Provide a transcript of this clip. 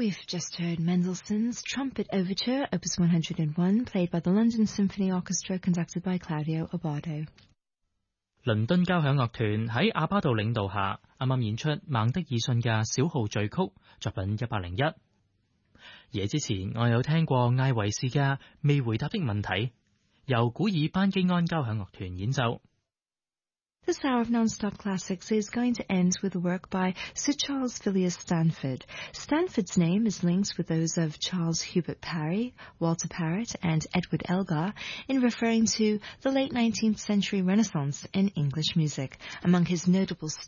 We've just heard Mendelssohn's Trumpet Overture, Opus 101, played by the London Symphony Orchestra, conducted by Claudio Abbado. 倫敦交響樂團喺阿巴道領導下，啱啱演出孟德爾遜嘅小號序曲作品101。嘢之前我有聽過艾維士嘅未回答的問題，由古爾班基安交響樂團演奏。 This hour of Non-Stop Classics is going to end with a work by Sir Charles Villiers Stanford. Stanford's name is linked with those of Charles Hubert Parry, Walter Parrott, and Edward Elgar in referring to the late 19th century Renaissance in English music. Among his notable